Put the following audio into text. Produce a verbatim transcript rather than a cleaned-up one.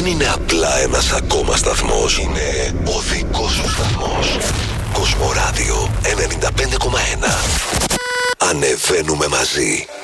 είναι απλά ένας ακόμα σταθμός. Είναι ο δικός σου σταθμός. Κοσμοράδιο ενενήντα πέντε κόμμα ένα. Ανεβαίνουμε μαζί.